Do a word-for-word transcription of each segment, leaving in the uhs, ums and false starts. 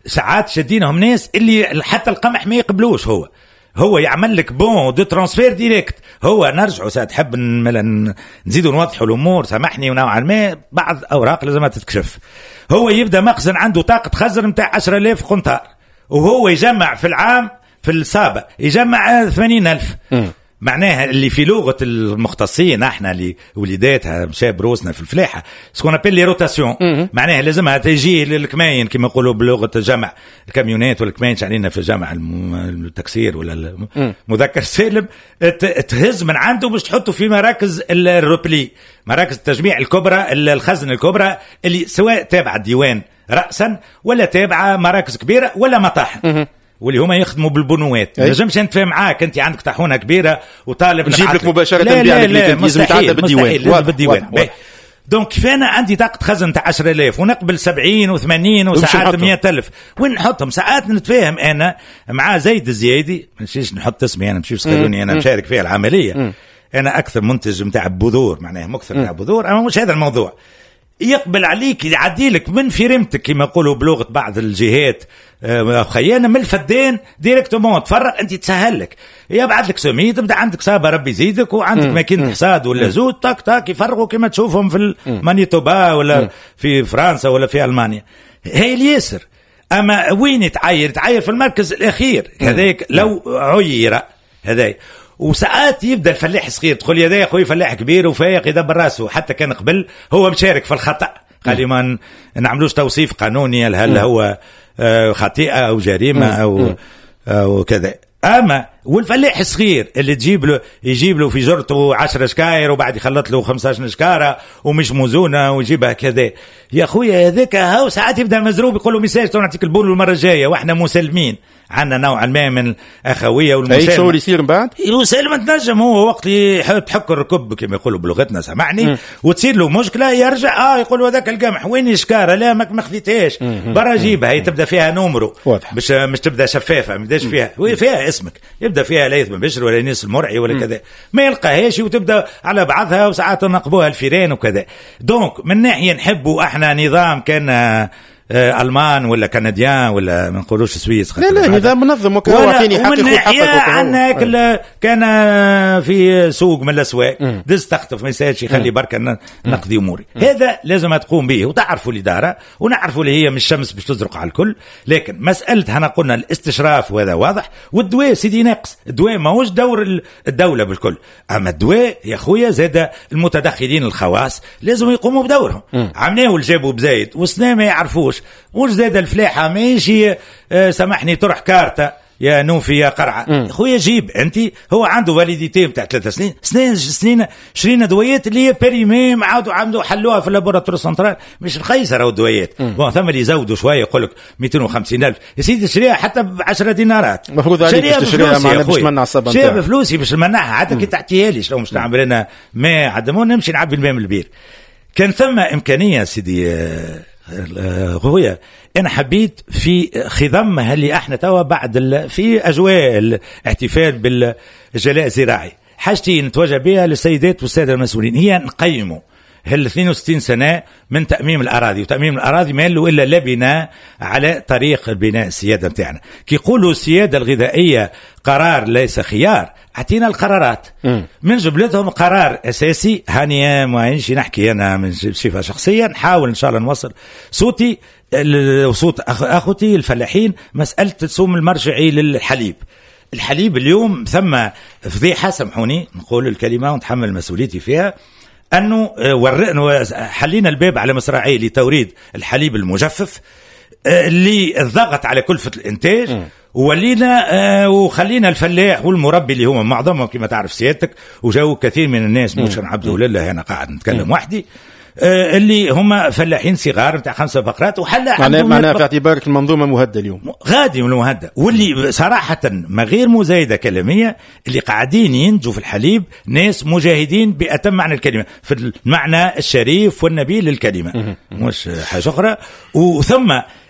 ساعات شدينهم ناس اللي حتى القمح ما يقبلوش، هو هو يعمل لك بون دو ترانسفير ديريكت. هو نرجعوا ساعات تحب نزيدوا نوضحوا الامور، سامحني، ونوعا ما بعض اوراق لازم تتكشف. هو يبدا مخزن عنده طاقه خزر نتاع عشرة آلاف قنطار، وهو يجمع في العام في الصابه يجمع ثمانين ألف. معناها اللي في لغه المختصين احنا اللي وليداتها مشى بروسنا في الفلاحه سكون ابل لي روتاسيون، معناها لازمها تجي للكماين كما يقولوا بلغه الجمع الكاميونات والكماين علينا في الجمع التكسير ولا المذكر سالم، تهز من عنده باش تحطه في مراكز الروبلي، مراكز التجميع الكبرى، الخزن الكبرى اللي سواء تابعه الديوان راسا ولا تابعه مراكز كبيره ولا مطاحن واللي هما يخدموا بالبنوات. ما نجمش نتفاهم معاك انت عندك طاحونه كبيره وطالب نجيب لك مباشره بيع لك، لازم يتعدى بالديوان. بالديوان دونك كيفانا عندي طاقه خزن تاع عشرة آلاف ونقبل سبعين وثمانين وساعات مئة ألف، وين نحطهم؟ ساعات نتفاهم انا مع زيد الزيادي، ما نمشيش نحط اسمي انا، مشيش تخلوني انا مشارك فيها العمليه. م. انا اكثر منتج نتاع بذور، معناها مكثر نتاع بذور، اما مش هذا الموضوع. يقبل عليك يعدي لك من فريمتك كما يقولوا بلغه بعض الجهات خيانه من الفدان ديريكتومون، تفرق انت تسهل لك، يبعث لك سميه تبدا عندك صابه ربي يزيدك، وعندك ماكينه حصاد ولا زود تاك تاك يفرغوا كما تشوفهم في المانيتوبا ولا في فرنسا ولا في المانيا. هي اليسر. اما وين يتعاير؟ يتعاير في المركز الاخير هذاك لو عير هذاك. وساعات يبدا الفلاح صغير تقول يا يا خويا فلاح كبير وفايق يدبر راسه، حتى كان قبل هو مشارك في الخطا، قال ما نعملوش توصيف قانوني هل هو خطيئه او جريمه او او كذا. اما والفلاح الصغير اللي تجيب له يجيب له في جرته عشرة شكاير وبعد يخلط له خمسة شكاره ومش موزونه ويجيبها كذا، يا خويا هذاك هاو ساعات يبدا مزروب يقول له ميساج تو نعطيك البول المره الجايه، واحنا مسلمين عندنا نوعا ما من الاخويه والمسالمه. اي شو اللي يصير من بعد؟ يسلم تنجم هو وقت تحك الركب كما يقولوا بلغتنا سامعني م. وتصير له مشكله يرجع اه يقول هذاك القمح وين الشكاره؟ لا ما خذيتهاش برا جيبها، هي تبدا فيها نومرو مش مش تبدا شفافه، ما يبداش فيها فيها اسمك، يبدا فيها ليث بن بشر ولا نيس المرعي ولا كذا، ما يلقاهاش وتبدا على بعضها وساعات نقبوها الفيران وكذا. دونك من ناحيه نحبوا احنا نظام كان آه المان ولا كنديان ولا ما نقولوش سويس، لا لا نظام منظم وكرواتيني حقق حقق عنا كان في سوق من الاسواق دز تخطف ما يسالش يخلي بركه نقضي اموري. هذا لازم تقوم به وتعرفوا الاداره ونعرفوا اللي هي مش شمس باش تزرق على الكل، لكن مساله هنا قلنا الاستشراف وهذا واضح. والدواء سيدي ناقص، الدواء ماهوش دور الدوله بالكل، اما الدواء يا خويا زاد المتدخلين الخواص لازم يقوموا بدورهم. عملناه الجابوا بزايد وسنا ما يعرفوش مش زاد الفلاحة ماشي آه سامحني تروح كارتا يا نوفي يا قرعة خويا جيب انت، هو عنده والديتين بتاع ثلاث سنين سنين سنين شرينا دويات اللي هي بيريمي معاودوا عملوا حلوها في اللابوراتور سنترال مش رخيصة راهو الدويات. بون ثم اللي يزودوا شوية يقول لك مئتين وخمسين ألف يا سيدي تشريها حتى بعشرة دينارات، المفروض عليك تشريها معنا باش منع الصبا شريها بفلوسي باش نمنعها حتى كي تعطيها لي شلون مش نعمل انا ما عدمون نمشي نعبي الماء من البير. كان ثم امكانية سيدي آه خويا انا حبيت في خضم اللي احنا توا بعد في اجواء الاحتفال بالجلاء الزراعي حاجتي نتوجه بها للسيدات والساده المسؤولين هي نقيموا هال اثنين وستين سنه من تاميم الاراضي، وتاميم الاراضي ما له الا لا بناء على طريق البناء السياده نتاعنا. كي يقولوا السياده الغذائيه قرار ليس خيار، اعطينا القرارات م. من جملتهم قرار اساسي. هاني ما نحكي انا من صفه شخصيه، نحاول ان شاء الله نوصل صوتي وصوت اخوتي الفلاحين، مساله السوم المرجعي للحليب. الحليب اليوم ثم فضيحه، سامحوني نقول الكلمه ونتحمل مسؤوليتي فيها، أنه حلينا الباب على مصراعي لتوريد الحليب المجفف اللي الضغط على كلفة الإنتاج م. ولينا آه وخلينا الفلاح والمربي اللي هم معظمهم كما تعرف سيادتك وجاو كثير من الناس مش نعبدوا لله أنا قاعد نتكلم م. وحدي آه اللي هم فلاحين صغار نتاع خمسة بقرات وحلا معناها معناها في اعتبارك المنظومه مهدة اليوم غادي مهدة، واللي صراحه ما غير مزايده كلاميه اللي قاعدين ينتجوا في الحليب ناس مجاهدين بأتم معنى الكلمه في المعنى الشريف والنبيل للكلمه مش حاجه اخرى. وثم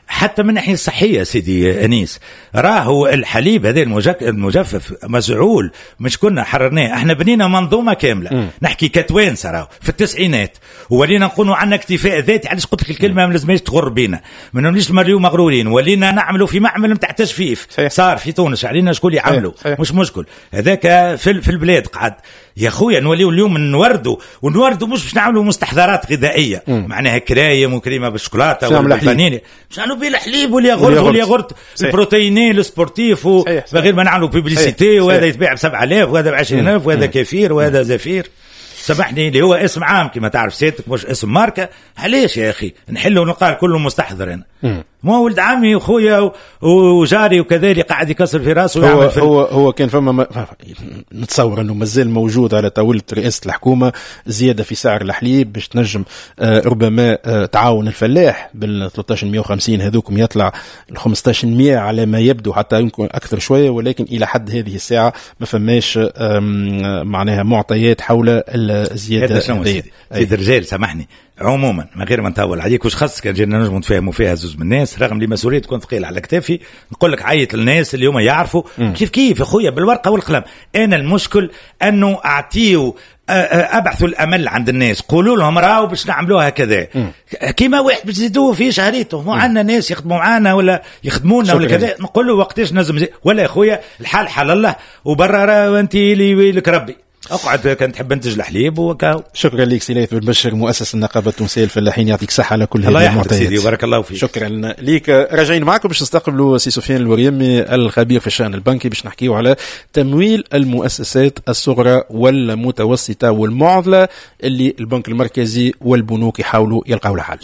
حتى من ناحية الصحية سيدي أنيس، راهو الحليب هذا المجفف مزعول، مش كنا حررناه، احنا بنينا منظومة كاملة. م. نحكي كتوانسة راهو في التسعينات، ولينا نقولوا عنا اكتفاء ذاتي. علاش قلت لك الكلمة ما لازمش تغر بينا، ما نوليش مريو مغرورين. ولينا نعملوا في معمل متاع تجفيف صار في تونس، علينا شكون يعملوا، مش مشكل هذاك في في البلاد قعد يا خويا. نوليو اليوم نوردوا ونوردوا، مش باش نعملوا مستحضرات غذائيه، م. معناها كرايم وكريمه بالشوكولاته والفانيليا، مش نعملوا بيه الحليب والياغورت والياغورت البروتيني السبورتيف، وغير ما نعملوا بيبليسيتي، وهذا يتباع ب سبعة آلاف وهذا ب عشرين ألف وهذا كفير وهذا زفير. سامحني اللي هو اسم عام كما تعرف سيادتك، مش اسم ماركة. علاش يا أخي نحلوا ونقال كله مستحضر هنا؟ ما ولد عمي وخويا وجاري وكذلك قاعد يكسر في راسه. هو هو هو كان فما ما نتصور انه مازال موجود على طاولة رئاسة الحكومة زيادة في سعر الحليب باش تنجم آه ربما آه تعاون الفلاح بال ثلاثة عشر مية وخمسين هذوكم يطلع ال خمسة عشر مية على ما يبدو، حتى يمكن اكثر شوية، ولكن الى حد هذه الساعة ما فماش معناها معطيات حول الزيادة. سيد الرجال سامحني عموما من غير ما نطول عليك، وش خاص كان جينا نجم نتفاهموا فيها زوز من الناس، رغم لي مسؤوليه تكون ثقيله على كتافي. نقول لك عيط للناس اللي هما يعرفوا م. كيف كيف اخويا بالورقه والقلم. انا المشكل انه اعطيو ابعثوا الامل عند الناس، قولوا لهم راهو باش نعملوها كذا كيما واحد باش يزيدوه في شهريته. مو عندنا ناس يخدموا معانا ولا يخدمونا ولا كذا، نقول له وقتاش نزم زي. ولا يا اخويا الحال حال الله، وبرا راه انت اللي لك ربي اقعد كان تحب انتج الحليب وكاو. شكرا لك سي ليث بن بشر مؤسس النقابه التونسيه للفلاحين، يعطيك صحه على كل هذه المعطيات. وبارك الله فيك. شكرا لك. راجعين معكم باش نستقبلوا سي سفيان الوريمي الخبير في الشان البنكي باش نحكيوا على تمويل المؤسسات الصغرى والمتوسطه والمعضله اللي البنك المركزي والبنوك يحاولوا يلقاو لها حل.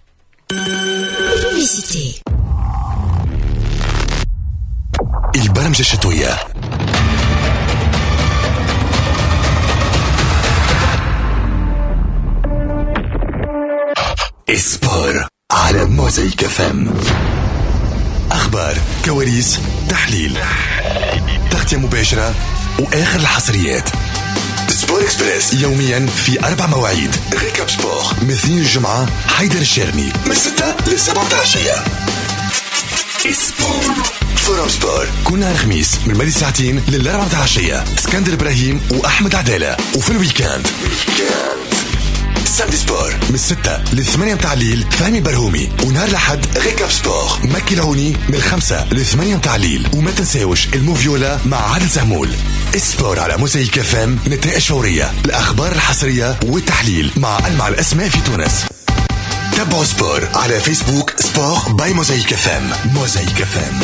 البرمجه الشتويه إسبور على موزايك فم. أخبار، كواليس، تحليل، تغطية مباشرة وآخر الحصريات. سبور إكسبريس يوميا في أربع مواعيد. ريكاب سبور من اثنين الجمعة، حيدر الشرمي من ستة لسبعة العشية. إسبور فورم سبور كل نهار خميس من مالي ساعتين للأربعة العشية. اسكندر إبراهيم وأحمد عدالة. وفي الويكاند ساندي سبور من ستة للثمانية متاع الليل فهمي برهومي. ونهار الأحد ريكاب سبور مكي العوني من الخمسة للثمانية متاع الليل. وما تنساوش الموفيولا مع عادل زهمول. السبور على موزايك فام، نتائج فورية، الأخبار الحصرية والتحليل مع ألمع الأسماء في تونس. تابعوا سبور على فيسبوك سبور باي موزايك فام. موزايك فام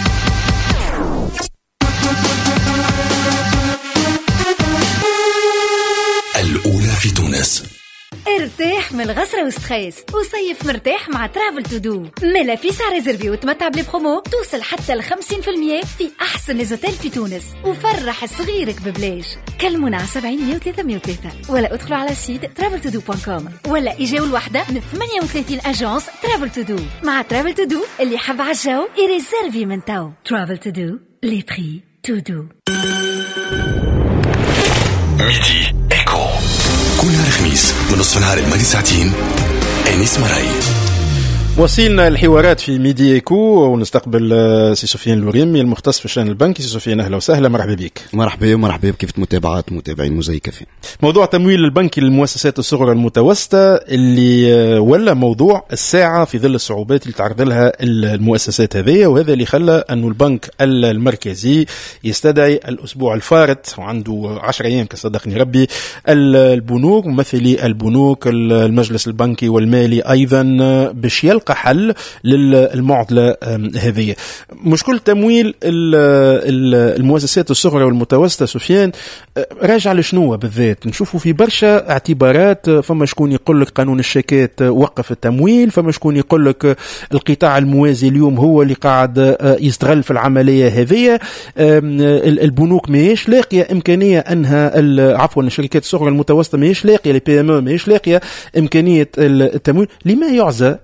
الأولى في تونس. ارتاح من الغسرة وستريس وصيف مرتاح مع ترافل تو دو. ملا في سعر ريزرفي وتمتع بلي برومو توصل حتى ل خمسين بالمية في أحسن نزوتيل في تونس، وفرح صغيرك ببلاش. كلمونا على سبعين مية وثلاثة مية وثلاثة ولا ادخلوا على سيت ترافل تو دو دوت كوم ولا اجاو الوحدة من ثمانية وثلاثين أجانس ترافل تو دو. مع ترافل تو دو اللي حب عالجو يريزرفي من تو. ترافل تو دو لي بري تو دو. ميدي إيكو كل نهار خميس من نصف النهار لمدة ساعتين. أنيس مراي. وصلنا الحوارات في ميدي إيكو ونستقبل سي سفيان الوريمي المختص في الشان البنكي. سي سفيان أهلا وسهلا، مرحبا بك. مرحبا ومرحبا بكيف متابعات متابعين موزايك فين. موضوع تمويل البنكي للمؤسسات الصغرى المتوسطة اللي ولا موضوع الساعة في ظل الصعوبات اللي تعرض لها المؤسسات هذه، وهذا اللي خلى أنه البنك المركزي يستدعي الأسبوع الفارط وعنده عشر أيام كصدقني ربي البنوك، ممثلي البنوك، المجلس البنكي والمالي أيضا، باش يلقى حل للمعضلة هذه. مشكل تمويل المؤسسات الصغرى والمتوسطة سفيان راجع لشنو بالذات؟ نشوفوا في برشا اعتبارات، فما شكون يقول لك قانون الشيكات وقف التمويل، فما شكون يقول لك القطاع الموازي اليوم هو اللي قاعد يستغل في العملية هذه. البنوك ماهيش لاقية إمكانية أنها عفوا الشركات الصغرى المتوسطة ماهيش لاقية، لي بي ام او ماهيش لاقية إمكانية التمويل. لما يعزى هذا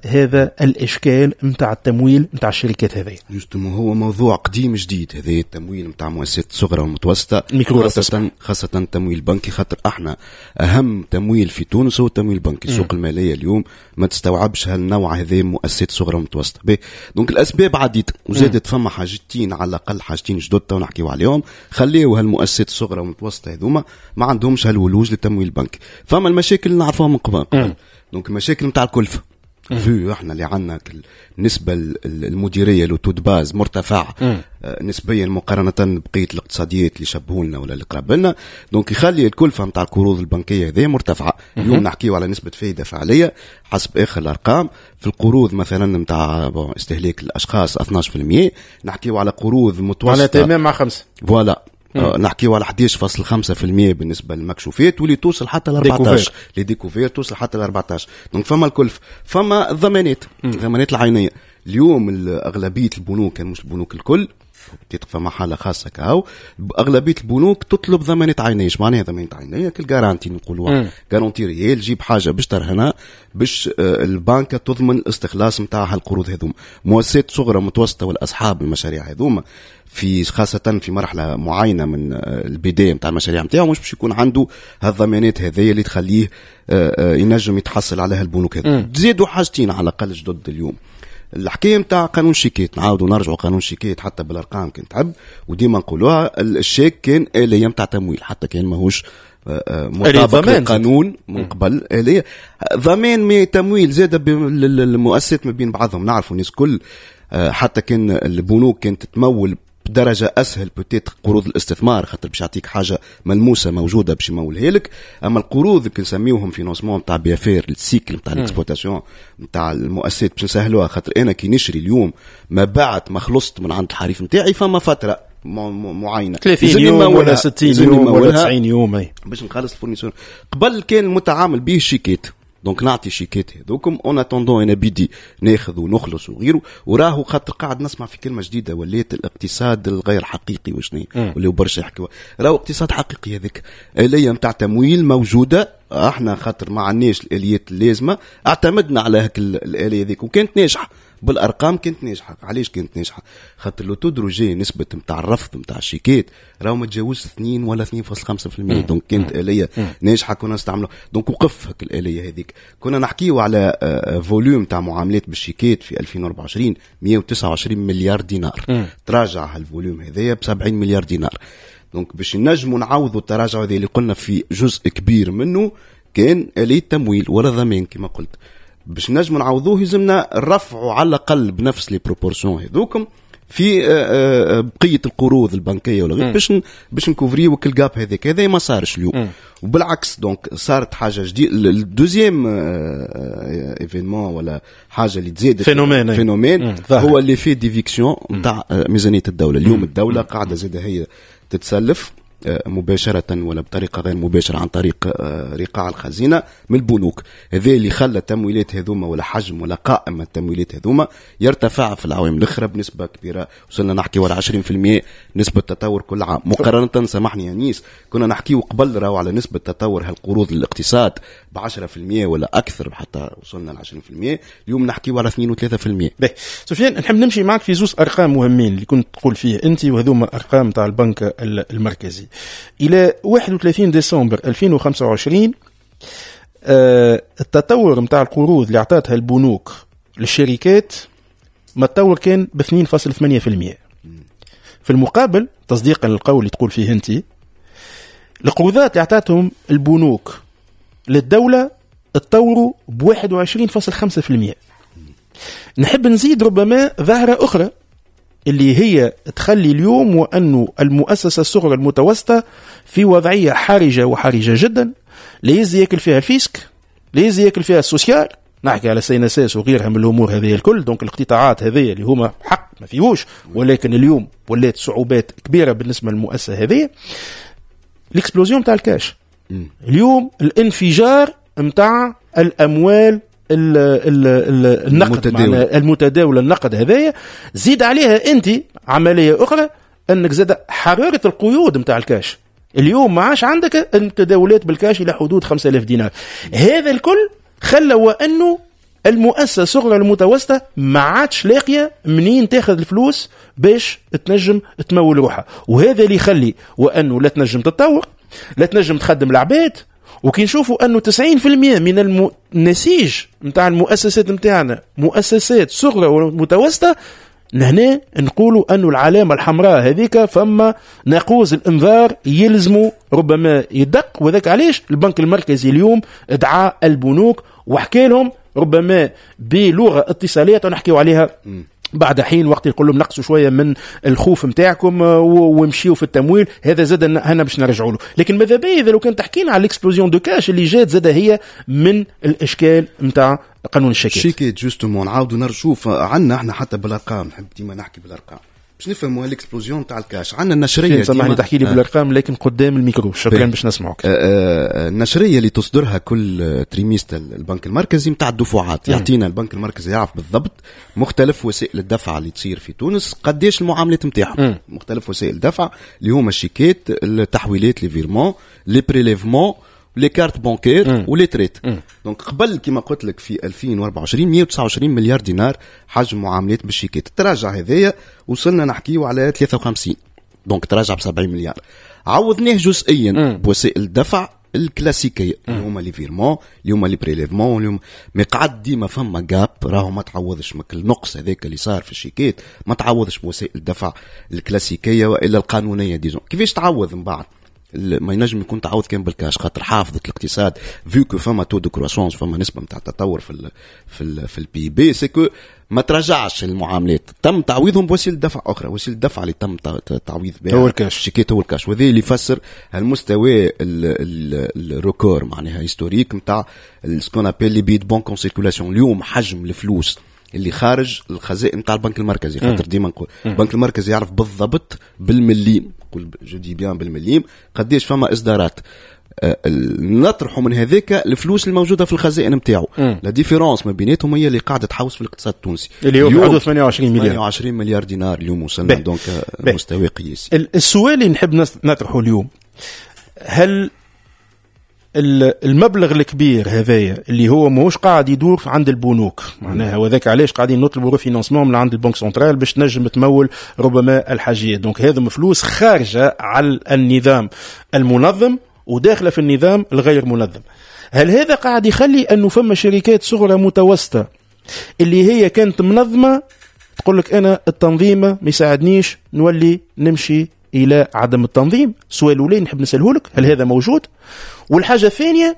على الاشكال نتاع التمويل نتاع الشركات هذه؟ جوستومون هو موضوع قديم جديد هذا التمويل نتاع مؤسسات صغرى ومتوسطه، خاصه خاصه التمويل البنكي، خاطر احنا اهم تمويل في تونس هو التمويل البنكي. السوق الماليه اليوم ما تستوعبش هالنوع هذا مؤسسات صغرى ومتوسطه. باهي دونك الاسباب عديده، وزادت فما حاجتين على الاقل حاجتين جدد ونحكيو عليهم خليو هالمؤسسات الصغرى والمتوسطه هذوما ما عندهمش هالولوج للتمويل البنكي. فما المشاكل اللي نعرفوها من قبل، دونك المشاكل نتاع الكلفه في احنا اللي عندنا النسبه المديريه لو تو باز مرتفع نسبيا مقارنه بقيه الاقتصاديات اللي شبهوا لنا ولا اللي قرب لنا، دونك يخلي الكلفه نتاع القروض البنكيه هذه مرتفعه. اليوم نحكيو على نسبه فائده فعليه حسب اخر الارقام في القروض مثلا نتاع استهلاك الاشخاص اثناش بالمئة، نحكيو على قروض متوسطه على تمام مع خمسة فوالا آه نحكيو على احد عشر فاصلة خمسة بالمئة بالنسبه للمكشوفات، واللي توصل حتى ل أربعطاش لي ديكوفير توصل حتى ل أربعطاش. دونك فما الكلف، فما الضمانات الضمانات العينيه. اليوم اغلبيه البنوك كان مش البنوك الكل فما حاله خاصه كاو اغلبيه البنوك تطلب ضمانات عينيه. ايش معناها ضمانات عينيه؟ كالجارانتي نقولوها جارانتي ريال، جيب حاجه باش ترهنها باش البنكه تضمن الاستخلاص نتاع هالقروض هذوما. مؤسسات صغرى متوسطه والاصحاب المشاريع هذوما في خاصة في مرحلة معينة من البداية متاع المشاريع متاعه مش باش يكون عنده هالضمانات هذه اللي تخليه ينجم يتحصل عليها البنوك هذه. تزيدوا حاجتين على الأقل جدد اليوم. الحكاية متاع قانون الشيكات، نعاودوا نرجعوا قانون الشيكات حتى بالأرقام كنت عب وديما نقولوها. الشيك كان آلية متاع تمويل حتى كان ماهوش مطابق للقانون من قبل آلية ضمان مي تمويل زاد المؤسسات ما بين بعضهم. نعرفوا الناس كل حتى كان البنوك كانت تتمول بدرجة أسهل بتيت قروض الاستثمار خاطر باش يعطيك حاجة ملموسة موجودة باش يمولها لك. أما القروض اللي نسميوهم فينانسمون نتاع بيافير السيكل نتاع الاكسبلوتاسيون نتاع المؤسسات باش نسهلوها، خاطر أنا كي نشري اليوم ما بعد ما خلصت من عند الحريف نتاعي فما فترة معينة ثلاثين يوم ولا ستين يوم ولا تسعين يوم باش نخلص الفورنيسور. قبل كان المتعامل به الشيكات، دونك نعطي شيكات هذوكم اون اتوندون انا بدي ناخذ ونخلص وغيره. وراهو خاطر قاعد نسمع في كلمه جديده وليت الاقتصاد الغير حقيقي وشني واللي برشا يحكوا راهو اقتصاد حقيقي. هذيك آلية نتاع تمويل موجوده، احنا خاطر ما عندناش الاليات اللازمه اعتمدنا على هيك الآلية هذيك وكانت ناجحه بالارقام. كانت ناجحه. علاش كانت ناجحه؟ خاطر لو تدرجي نسبه نتاع الرفض نتاع الشيكات راهو ما تجاوزش اثنين ولا اثنين فاصلة خمسة بالمئة. دونك كانت آلية ناجحه كنا نستعملوا. دونك وقف هيك الآلية هذيك. كنا نحكيو على فوليوم تاع معاملات بالشيكات في ألفين وأربعة وعشرين مئة وتسعة وعشرين مليار دينار. م. تراجع هالفوليوم هذايا ب سبعين مليار دينار. دونك باش نجموا نعوضوا التراجع هذا اللي قلنا في جزء كبير منه كان آلية تمويل ولا ضمان كما قلت. باش نجموا نعوضوه يلزمنا رفعوا على الأقل بنفس لي بروبورسيون هذوكم في بقية القروض البنكية ولا غير باش باش نكوفريو كل جاب هذاك. هذا ما صارش اليوم م. وبالعكس دونك صارت حاجة جديدة. الدوزيام ايفينمون ولا حاجة اللي تزيد فينومين فينومين هو اللي فيه ديفيكسيون نتاع ميزانية الدولة. اليوم الدولة قاعدة زيد هي تتسلف مباشرة ولا بطريقة غير مباشرة عن طريق رقاع الخزينة من البنوك. هذا اللي خلى التمويلات هذوما ولا حجم ولا قائمة التمويلات هذوما يرتفع في العوام الأخرى بنسبة كبيرة. وصلنا نحكي ولا عشرين بالمئة نسبة تطور كل عام مقارنة. سامحني يا نيس كنا نحكي قبل راو على نسبة تطور هالقروض للاقتصاد بعشرة بالمئة ولا أكثر حتى وصلنا لعشرين بالمئة. اليوم نحكي على اثنين وثلاثة بالمئة. سفيان نحب نمشي معك في زوز أرقام مهمين اللي كنت تقول فيه أنت وهذوما أرقام تاع البنك المركزي. إلى واحد وثلاثين ديسمبر ألفين وخمسة وعشرين آه التطور متاع القروض اللي اعطتها البنوك للشركات ما التطور كان ب اثنين فاصلة ثمانية بالمئة. في المقابل تصديقا للقول اللي تقول فيه أنت القروضات اللي اعطتهم البنوك للدولة تطوروا ب واحد وعشرين فاصلة خمسة بالمئة. نحب نزيد ربما ظاهرة أخرى اللي هي تخلي اليوم وأنه المؤسسة الصغرى المتوسطة في وضعية حرجة وحرجة جدا. ليز يأكل فيها الفيسك، ليز يأكل فيها السوسيال، نحكي على سيناساس وغيرها من الأمور هذه الكل. دونك الاقتطاعات هذه اللي هما حق ما فيهوش، ولكن اليوم ولات صعوبات كبيرة بالنسبة للمؤسسة هذه. الاكسبلوزيون متاع الكاش اليوم، الانفجار متاع الأموال ال ال ال النقد المتداول النقد هذايا زيد عليها انت عمليه اخرى انك زاد حراره القيود نتاع الكاش. اليوم ما عادش عندك التداولات بالكاش الى حدود خمسة آلاف دينار. هذا الكل خلى وانه المؤسسه الصغرى المتوسطه ما عادش لاقيه منين تاخذ الفلوس باش تنجم تمول روحها، وهذا اللي يخلي وانه لا تنجم تتطور، لا تنجم تخدم العباد. وكي نشوفوا انه تسعين بالمئة من النسيج نتاع المؤسسات نتاعنا مؤسسات صغرى ومتوسطه، هنا نقولوا انه العلامه الحمراء هذيك فما ناقوس الانذار يلزموا ربما يدق. وذاك علاش البنك المركزي اليوم دعا البنوك وحكى لهم ربما بلغه اتصاليه ونحكيوا عليها بعد حين وقت يقول لهم نقصوا شويه من الخوف نتاعكم ومشيوا في التمويل. هذا زاد هنا باش نرجعوا له. لكن ماذا بيا اذا لو كان تحكينا على الاكسبلوزيون دو كاش اللي جات زاد هي من الاشكال نتاع قانون الشيكات. الشيكات جوستومون نعاودوا نشوف عندنا احنا حتى بالارقام، نحب ديما نحكي بالارقام باش نفهموا الاكسبلوزيون تاع الكاش. عندنا النشريه سامحني تحكي لي بالارقام لكن قدام الميكرو. شكرا باش نسمعوك. النشريه اللي تصدرها كل تريميستر البنك المركزي نتاع الدفعات يعطينا البنك المركزي يعرف بالضبط مختلف وسائل الدفع اللي تصير في تونس قداش المعاملات نتاعهم، مختلف وسائل الدفع اللي هما الشيكات، التحويلات، لي فيرمون، لي بريليفمون، لي كارت بانكير ولي تريت. دونك قبل كما قلت لك في ألفين وأربعة وعشرين مئة وتسعة وعشرين مليار دينار حجم معاملات بالشيكات. التراجع هذايا وصلنا نحكيو على ثلاثة وخمسين، دونك تراجع ب سبعين مليار. عوضناه جزئيا بوسائل الدفع الكلاسيكيه اللي هما لي فيرمون، اللي هما لي بريليفمون، اللي هما مي قعد ديما فما جاب راهو ما تعوضش مك النقص هذاك اللي صار في الشيكات ما تعوضش بوسائل الدفع الكلاسيكيه والا القانونيه. ديزون كيفاش تعوض من بعد؟ ما ينجم يكون تعوض كان بالكاش، خاطر حافظت الاقتصاد فيو كو فما تو دو كرواسونس، فما نسبه نتاع التطور في ال في ال في البي بي، سكو ما تراجعش المعاملات، تم تعويضهم بوسيله دفع اخرى. وسيله الدفع اللي تم تعويض بها هو الكاش، شيكات هو الكاش. وهذا اللي يفسر المستوى الريكور معناها هيستوريك نتاع سكون ابل لي بيد بون كون سيركولاسيون. اليوم حجم الفلوس اللي خارج الخزائن نتاع البنك المركزي، خاطر ديما نقول البنك المركزي يعرف بالضبط بالمليم، نقول جو دي بيان بالمليم قداش فما اصدارات نطرحوا من هذاك الفلوس الموجوده في الخزائن نتاعو. لا ديفيرونس ما بيناتهم هي اللي قاعده تحوس في الاقتصاد التونسي اللي هو ثمانية وعشرين مليار ثمانية وعشرين مليار دينار اليوم وصلنا. دونك مستوى قياسي. السؤال اللي نحب نطرحه اليوم، هل المبلغ الكبير هذايا اللي هو ماهوش قاعد يدور عند البنوك معناها، وذاك علاش قاعدين نطلبوا ريفينانسمون من عند البنك سنترال باش تنجم تمول ربما الحاجيات، دونك هذا فلوس خارجه على النظام المنظم وداخله في النظام الغير منظم. هل هذا قاعد يخلي انه فما شركات صغرى متوسطه اللي هي كانت منظمه تقول لك انا التنظيم ما يساعدنيش نولي نمشي الى عدم التنظيم؟ سؤال الاولى نحب نساله لك، هل هذا موجود؟ والحاجه الثانيه،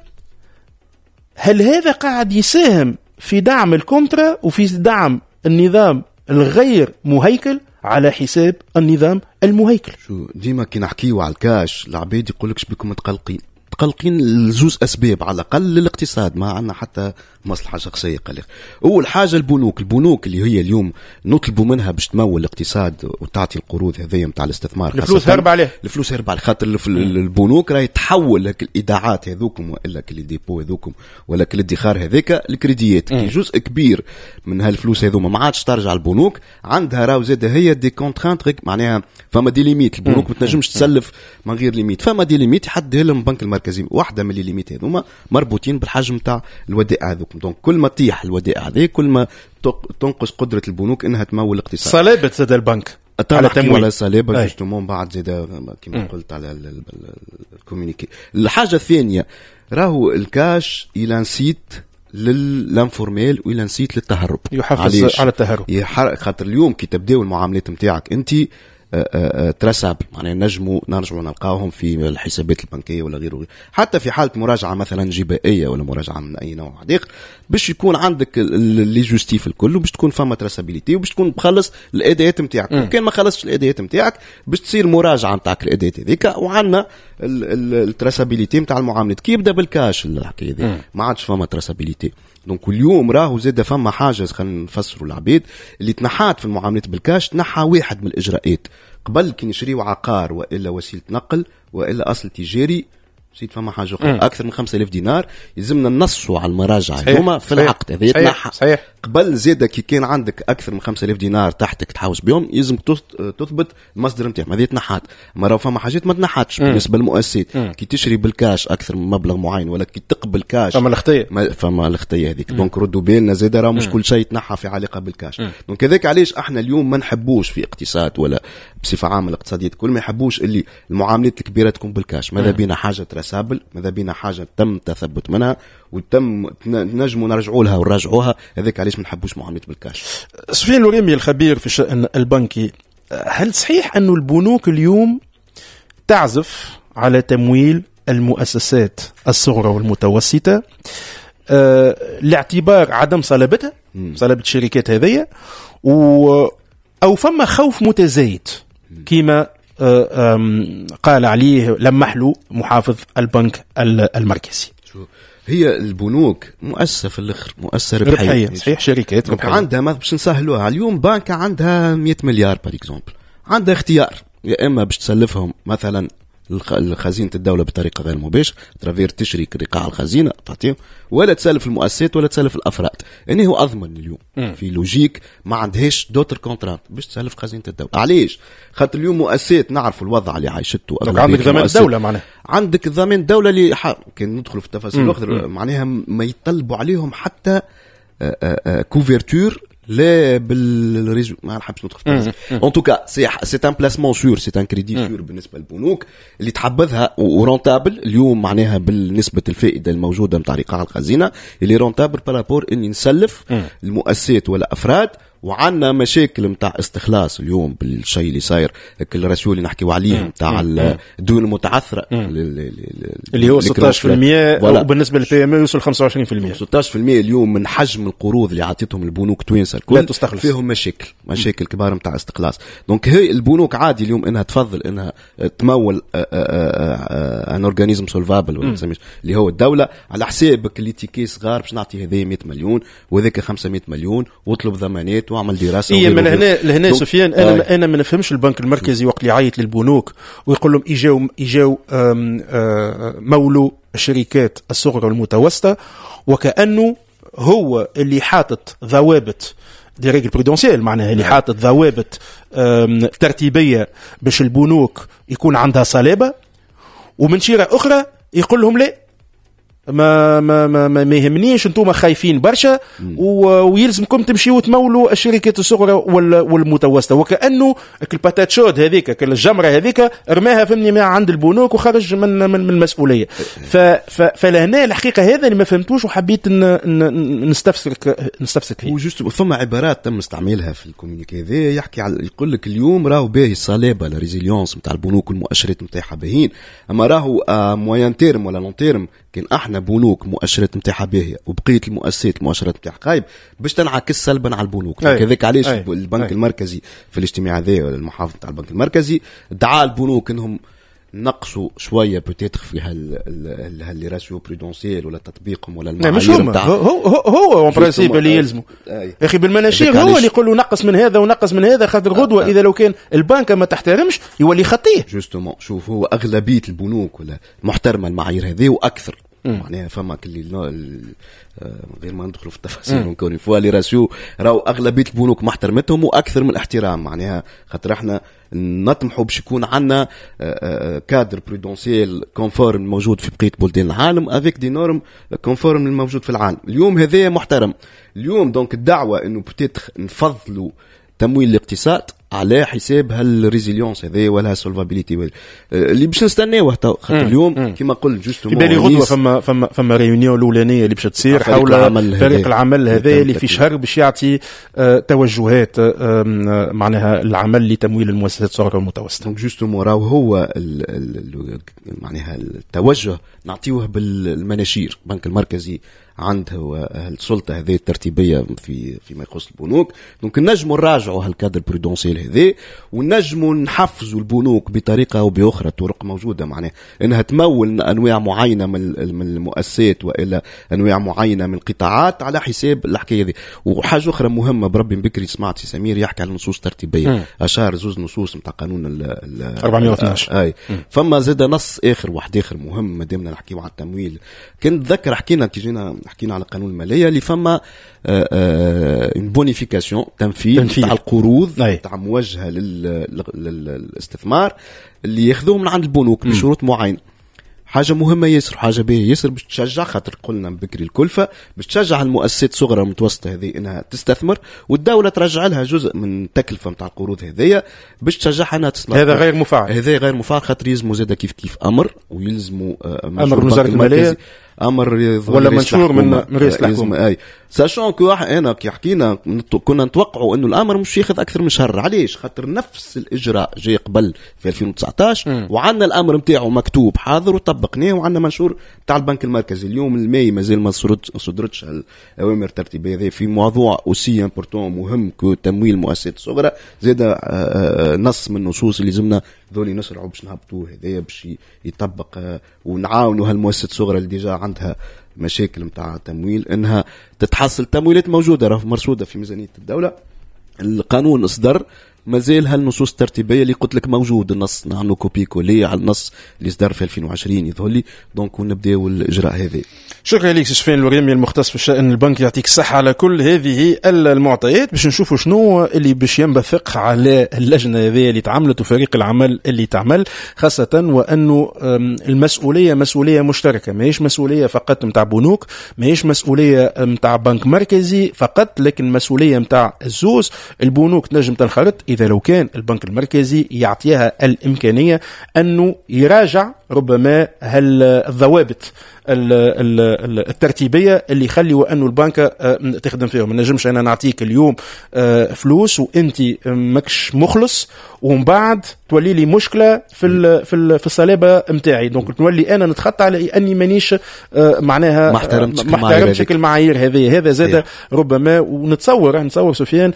هل هذا قاعد يساهم في دعم الكونترا وفي دعم النظام الغير مهيكل على حساب النظام المهيكل؟ شو ديما كي نحكيو على الكاش العباد يقول لك بكم متقلقين متقلقين لزوز اسباب على الاقل للاقتصاد، ما عندنا حتى مصلحه شخصيه قلق. اول حاجه البنوك، البنوك اللي هي اليوم نطلبوا منها باش تمول الاقتصاد وتعطي القروض هذيا نتاع الاستثمار، الفلوس هرب عليه، الفلوس هرب عليه، خاطر البنوك راهي تحول لك الايداعات هذوكم والا كل ديبو هذوكم ولا كل الادخار هذاك الكريديات. كي جزء كبير من هالفلوس هذوما ما عادش ترجع البنوك، عندها راهو زاد هي دي كونترانت، معناها فما دي ليميت. البنوك ما تنجمش تسلف من غير ليميت، فما دي ليميت يحددها لهم البنك المركزي. واحده من الليميت هذوما مربوطين بالحجم تاع الودائع هذوك. دونك كل ما تطيح الودائع هذه كل ما تنقص قدره البنوك انها تمول الاقتصاد. صلابه زاد البنك على تمويل على صلابه جوستومون بعد زاد كما قلت على الكومونيكي. الحاجه الثانيه راهو الكاش الى نسيت للانفورميل والى نسيت للتهرب، يحافظ على التهرب. خاطر اليوم كي تبداو المعاملات نتاعك انت ترسب معناها نجموا نرجعوا نلقاهم في الحسابات البنكيه ولا غيره. حتى في حاله مراجعه مثلا جبائيه ولا مراجعه من اي نوع اخر باش يكون عندك لي جوستيف الكل وباش تكون فما تراسابيليتي وباش تكون مخلص الاديات نتاعك. وكان ما خلصتش الاديات نتاعك باش تصير مراجعه نتاعك الاديات هذيك، وعندنا التراسابيليتي نتاع المعاملات. كي يبدا بالكاش الحكايه هذه ما عادش فما تراسابيليتي. دونك اليوم راهو زاد فما حاجه خلينا نفسروا العباد اللي تنحات في المعاملات بالكاش. تنحى واحد من الاجراءات قبل كي نشريو عقار والا وسيله نقل والا اصل تجاري، نسيت فما حاجه اخرى اكثر من خمسة آلاف دينار يلزمنا ننصوا على المراجعه هما في العقد هذا يتنحى. قبل زيادة كي كان عندك أكثر من خمسة آلاف دينار تحتك تحوس بيوم يلزم تثبت المصدر نتاعهم، هذه تنحات. مرة فما حاجات ما تنحاتش بالنسبة للمؤسسات، كي تشري بالكاش أكثر من مبلغ معين ولا كي تقبل كاش فما الخطية فما الخطية هذيك. دونك ردوا بالنا زيادة راه مش كل شيء تنحى في علاقة بالكاش. دونك هذاك علاش احنا اليوم ما نحبوش في اقتصاد ولا بصفة عامة الاقتصاديات كل ما يحبوش اللي المعاملات الكبيرة تكون بالكاش. ماذا بينا حاجة ترسابل، ماذا بينا حاجة تم تثبت منها وتم نجموا نرجعوا لها ونراجعوها. هذاك علاش ما نحبوش معاملات بالكاش. سفيان الوريمي الخبير في الشأن البنكي، هل صحيح أن البنوك اليوم تعزف على تمويل المؤسسات الصغرى والمتوسطة أه لاعتبار عدم صلابتها صلابة الشركات هذه، و أو فما خوف متزايد كما أه قال عليه لمح له محافظ البنك المركزي؟ هي البنوك مؤسسة في الآخر مؤسسة ربحية, ربحية. صحيح شركات ربحية عندها ما باش نسهلوها. اليوم بنكة عندها مئة مليار بار اكزومبل، عندها اختيار يا إما باش تسلفهم مثلا الخزينة الدولة بطريقة غير مباشرة ترافير تشري رقاع الخزينة تعطيهم، ولا تسلف المؤسسات ولا تسلف الأفراد. يعني هو أضمن اليوم م. في لوجيك ما عندهاش دوتر كونترات باش تسلف خزينة الدولة. علاش؟ خاطر اليوم مؤسسات نعرفوا الوضع اللي عايشته. عندك ضمان الدولة معناها، عندك ضمان الدولة اللي كان ندخل في التفاصيل الأخرى معناها ما يطلبوا عليهم حتى كوفرتور لا بالريزو ما نحبش ندخل. ان توكا سي سي ان بلاسمون سور، سي ان كريدي سور بالنسبه للبنوك اللي تحبذها ورونتابل اليوم معناها بالنسبه الفائده الموجوده نتاع رقاع الخزينه اللي رونتابل بارابور اني نسلف المؤسسات ولا افراد. وعندنا مشاكل متاع استخلاص اليوم بالشيء اللي صاير الرسول اللي نحكيو عليه متاع الديون المتعثره اللي هو ستة عشر بالمئة وبالنسبه للبي ام يوصل خمسة وعشرين بالمئة. ستة عشر بالمئة اليوم من حجم القروض اللي عطيتهم البنوك التوانسه الكل فيهم مشاكل مشاكل كبار متاع استخلاص. دونك هي البنوك عادي اليوم انها تفضل انها تمول ان اورغانيزم سولفابل ولا نسميه اللي هو الدوله على حسابك اللي تيكي صغار باش نعطي هذه مئة مليون وذاك خمسمئة مليون واطلب ضمانات وعمل دراسه. إيه من هنا لهنا سفيان انا آه. انا ما نفهمش البنك المركزي وقت اللي يعيط للبنوك ويقول لهم اجاو اجاو مولوا الشركات الصغرى والمتوسطه وكانه هو اللي حاطط ضوابط دي ريغل برودونسيال معناها اللي حاطط ضوابط ترتيبيه باش البنوك يكون عندها صلابه، ومن شيره اخرى يقول لهم لا ما ما ما ما يهمنيش انتم خايفين برشا ويلزمكم تمشيوا تمولوا الشركات الصغرى والمتوسطه، وكانه الباتات شود هذيك الجمره هذيك رماها فهمني ما عند البنوك وخرج من من, من المسؤوليه. فلهنا الحقيقه هذا اللي ما فهمتوش وحبيت نستفسر نستفسر فيه. وجوست فما عبارات تم استعمالها في الكوميونيكي هذا يحكي على يقول لك اليوم راهو باهي الصلابه لا ريزيليونس نتاع البنوك والمؤشرات نتاعها باهيين، اما راهو موين تيرم ولا لون تيرم كان احنا بنوك مؤشرات نتاعها باهيه وبقيه المؤسسات المؤشرات نتاعها خايب باش تنعكس سلبا على البنوك. كذلك علاش أي. البنك أي. المركزي في الاجتماع هذا المحافظ نتاع البنك المركزي دعا البنوك انهم نقصوا شويه بوتيتر في هال هال راسيو برودونسيال ولا تطبيقهم ولا المعايير نتاعهم. هو هو هو اون برانسيب اللي يلزموا يا اخي بالمناشير هو اللي يقول له نقص من هذا ونقص من هذا خاطر غدوه اذا لو كان البنك ما تحترمش يولي خطيه. جوستومون شوف هو اغلبيه البنوك ولا محترمه المعايير هذه واكثر معناها فما كل غير ما ندخلوا في التفاصيل نكون فوا لي راسيو راهو اغلبيه البنوك محترمتهم واكثر من الاحترام معناها خاطر احنا نطمحوا باش يكون عندنا كادر برودونسيال كونفورم موجود في بقيه بلدان العالم افيك دي نورم كونفورم الموجود في العالم. اليوم هذا محترم اليوم دونك الدعوه انه بتيتخ نفضلوا تمويل الاقتصاد على حساب هالريزيليونس هذه ولا سولفابيليتي اللي باش نستناوه خاطر اليوم كما قلت جوستومون بالي غدوه فما فما فما ريونيون الاولانيه اللي باش تصير حول فريق العمل هذا اللي في شهر باش يعطي اه توجهات اه معناها العمل لتمويل المؤسسات الصغرى والمتوسطه. دونك جوستومون راهو هو ال ال معناها التوجه نعطيوه بالمناشير. البنك المركزي عنده السلطه هذه الترتيبيه في فيما يخص البنوك، دونك نجموا نراجعوا هالكادر برودونسيال هذه ونجموا نحفزوا البنوك بطريقه او باخرى طرق موجوده معناها انها تمول انواع معينه من المؤسسات والى انواع معينه من القطاعات على حساب الحكايه هذه. وحاجه اخرى مهمه بربي بكري سمعت سي سمير يحكي على النصوص الترتيبيه اشار زوز نصوص نتاع قانون ال أربعمئة واثني عشر اي فما زاد نص اخر واحد اخر مهم ما دامنا نحكيو على التمويل. كنت نتذكر حكينا كي جينا حكينا على قانون الماليه اللي فما اون بونيفيكاسيون تنفيذ تاع القروض تاع موجهه للاستثمار اللي ياخذوهم من عند البنوك بشروط معينه. حاجة مهمة ياسر، حاجة باهية ياسر باش تشجع، خاطر قلنا بكري الكلفة باش تشجع المؤسسات الصغرى والمتوسطة هذه انها تستثمر، والدولة ترجع لها جزء من التكلفة نتاع القروض هذية باش تشجعها انها تستثمر. هذا غير مفعل، هذا غير مفعل خاطر يلزموا زاده كيف كيف امر، ويلزموا امر وزارة المالية امر ولا منشور من رئيس الحكومه. اي ساشون كو انا كي حكينا كنا نتوقعوا انه الامر مش ياخذ اكثر من شهر. علاش؟ خاطر نفس الاجراء جاي قبل في ألفين وتسعطاش وعندنا الامر نتاعو مكتوب حاضر وطبقناه، وعندنا منشور تاع البنك المركزي. اليوم الماي مازال ما صدرتش الاوامر الترتيبيه هذه في موضوع اوسي امبورتون مهم كتمويل المؤسسات الصغرى، زاد نص من النصوص اللي لازمنا ذولي نسرعوا باش نهبطوه هذايا باش يطبق ونعاونوا هالمؤسسات الصغرى اللي ديجا عندها مشاكل متاع تمويل انها تتحصل تمويلات موجوده راه مرصوده في ميزانيه الدوله. القانون اصدر مازال هالنصوص الترتيبيه اللي قلت لك موجود، النص نعملوا كوبي كولي على النص اللي صدر في ألفين وعشرين يظهر لي، دونك ونبداو الاجراء هذا. شكرا لك سفيان الوريمي المختص في الشأن البنكي، يعطيك الصحة على كل هذه المعطيات. باش نشوفوا شنو اللي باش ينبثق على اللجنة هذه اللي تعملت وفريق العمل اللي تعمل، خاصة وأنه المسؤولية مسؤولية مشتركة، ما هيش مسؤولية فقط متاع بنوك، ما هيش مسؤولية متاع بنك مركزي فقط، لكن مسؤولية متاع الزوز. البنوك تنجم تنخرط إذا لو كان البنك المركزي يعطيها الإمكانية أنه يراجع ربما هالضوابط الترتيبيه اللي يخليوا انه البنك تخدم فيهم. ما نجمش انا نعطيك اليوم فلوس وانت ماكش مخلص ومن بعد تولي لي مشكله في ال في ال في الصلابه نتاعي، دونك نولي انا نتخطى على اني مانيش معناها ما احترمتش المعايير هذه. هذا زاد ربما، ونتصور نتصور سفيان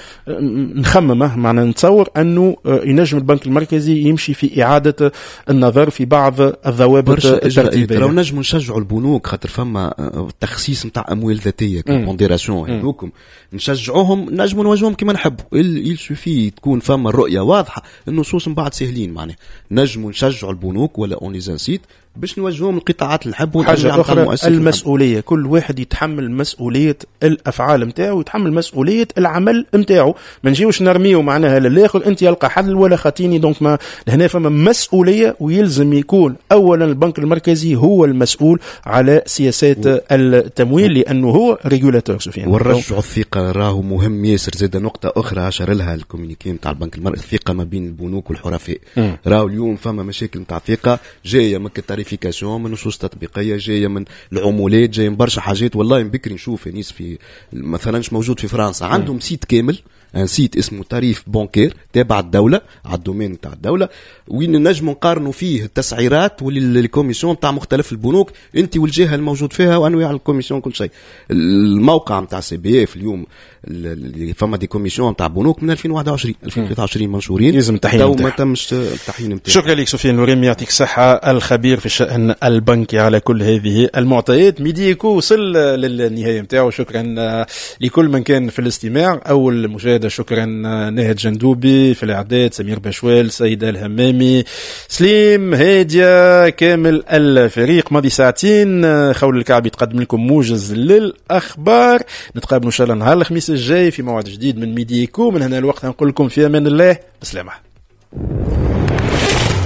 نخممه معنا نتصور انه ينجم البنك المركزي يمشي في اعاده النظر في بعض الضوابط الترتيبيه. لو نجم نشجعوا البنوك خاطر فما تخصيص نتاع اموال ذاتيه كبونديراسيون هذوكم نشجعوهم، نجموا نواجهوهم كما نحبوا. il suffit تكون فما الرؤيه واضحه، النصوص من بعد سهلين معناه نجموا نشجعوا البنوك ولا اون لي زانسيت باش نوجهوهم القطاعات اللي نحبوا. حاجه اخرى المسؤوليه، كل واحد يتحمل مسؤوليه الافعال نتاعو، يتحمل مسؤوليه العمل نتاعو. ما نجيوش نرميو معناها للاخر انت يلقى حل ولا خاطيني. دونك ما هنا فما مسؤوليه، ويلزم يكون اولا البنك المركزي هو المسؤول على سياسات و... التمويل، لانه هو ريغولاتور. سفيان ونرجعوا الثقه راهو مهم ياسر. زاد نقطه اخرى اشار لها الكومينيكي نتاع البنك المركزي، الثقه ما بين البنوك والحرفاء. راهو اليوم فما مشاكل نتاع ثقه جايه من التاريفيكاسيون، من نصوص تطبيقيه، جايه من العمولات، جايه من برشا حاجات. والله بكري نشوف ناس في مثلا مش موجود في فرنسا عندهم سيت كامل، ان سيت اسمه تاريف بانكير تابع الدوله على الدومين تاع الدوله، وين نجم نقارنوا فيه التسعيرات والكوميسيون تاع مختلف البنوك انت والجهه الموجود فيها وانواع الكوميسيون كل شيء. الموقع نتاع سي بي اف اليوم اللي فما دي كوميسيون تاع بنوك من ألفين وواحد وعشرين ألفين وثلاثة وعشرين منشورين، لازم التحيين تو ما تمش التحيين نتاعو. شكرا لك سفيان الوريمي، يعطيك الصحه، الخبير في الشأن البنكي، على كل هذه المعطيات. ميديكو وصل للنهايه نتاعو. شكرا لكل من كان في الاستماع او المشاهده. شكرا ناهد جندوبي في الاعداد، سمير بشوال، سيدة الهمامي، سليم، هادية، كامل الفريق. ماضي ساعتين خول الكعبي تقدم لكم موجز للاخبار. نتقابلوا ان شاء الله نهار الخميس الجاي في موعد جديد من ميديكو. من هنا الوقت نقول لكم في امان الله، بسلامه.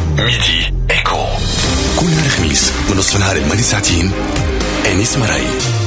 ميدي ايكو كل نهار خميس من نصف نهار الماضي ساعتين. انيس مراي.